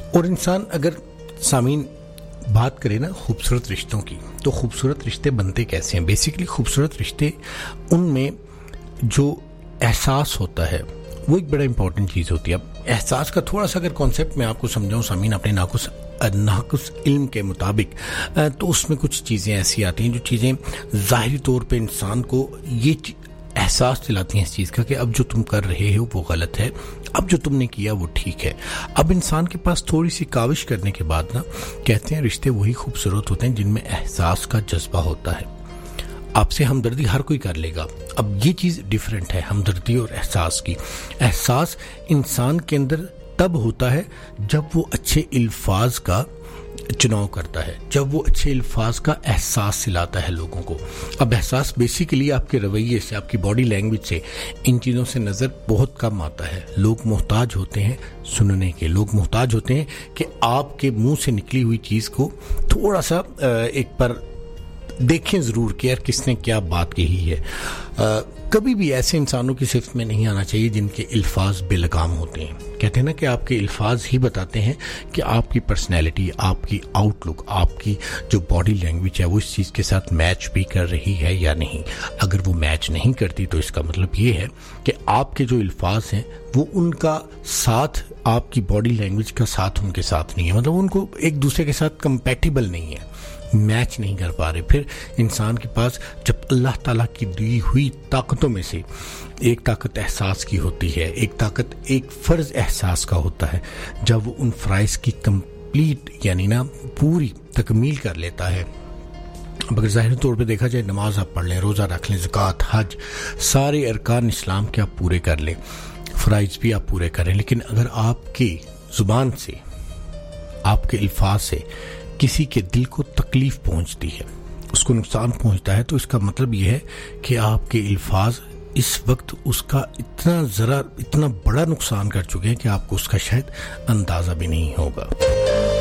और इंसान अगर सामीन बात करें ना खूबसूरत रिश्तों की, तो खूबसूरत रिश्ते बनते कैसे हैं? बेसिकली खूबसूरत रिश्ते, उनमें जो एहसास होता है वो एक बड़ा इंपॉर्टेंट चीज़ होती है। अब एहसास का थोड़ा सा अगर कॉन्सेप्ट मैं आपको समझाऊं सामीन अपने नाकुस इल्म के मुताबिक, तो उसमें कुछ चीज़ें ऐसी आती हैं जो चीज़ें ज़ाहिरी तौर पे इंसान को ये एहसास दिलाती हैं इस चीज़ का कि अब जो तुम कर रहे हो वो गलत है, अब जो तुमने किया वो ठीक है। अब इंसान के पास थोड़ी सी काविश करने के बाद ना, कहते हैं रिश्ते वही खूबसूरत होते हैं जिनमें एहसास का जज्बा होता है। आपसे हमदर्दी हर कोई कर लेगा, अब ये चीज़ डिफरेंट है हमदर्दी और एहसास की। एहसास इंसान के अंदर तब होता है जब वो अच्छे अल्फाज का चुनाव करता है, जब वो अच्छे अल्फाज का एहसास दिलाता है लोगों को। अब एहसास बेसिकली आपके रवैये से, आपकी बॉडी लैंग्वेज से, इन चीज़ों से नज़र बहुत कम आता है। लोग मोहताज होते हैं सुनने के, लोग मोहताज होते हैं कि आपके मुंह से निकली हुई चीज़ को थोड़ा सा एक बार देखें ज़रूर कि यार किसने क्या बात कही है। कभी भी ऐसे इंसानों की सिफ्त में नहीं आना चाहिए जिनके अल्फाज बेलगाम होते हैं। कहते हैं ना कि आपके अल्फाज ही बताते हैं कि आपकी पर्सनैलिटी, आपकी आउटलुक, आपकी जो बॉडी लैंग्वेज है वो इस चीज़ के साथ मैच भी कर रही है या नहीं। अगर वो मैच नहीं करती तो इसका मतलब ये है कि आपके जो अल्फाज हैं वो उनका साथ, आपकी बॉडी लैंग्वेज का साथ उनके साथ नहीं है, मतलब उनको एक दूसरे के साथ कंपैटिबल नहीं है, मैच नहीं कर पा रहे। फिर इंसान के पास जब अल्लाह ताला की दी हुई ताकतों में से एक ताकत एहसास की होती है, एक ताकत एक फ़र्ज़ एहसास का होता है, जब वो उन फ़राइज़ की कंप्लीट यानी ना पूरी तकमील कर लेता है। अगर ज़ाहिर तौर पे देखा जाए, नमाज आप पढ़ लें, रोज़ा रख लें, ज़कात, हज, सारे अरकान इस्लाम के आप पूरे कर लें, फ़राइज़ भी आप पूरे करें, लेकिन अगर आपकी ज़ुबान से, आपके अल्फाज से किसी के दिल को तकलीफ पहुंचती है, उसको नुकसान पहुंचता है, तो इसका मतलब यह है कि आपके अल्फाज इस वक्त उसका इतना बड़ा नुकसान कर चुके हैं कि आपको उसका शायद अंदाज़ा भी नहीं होगा।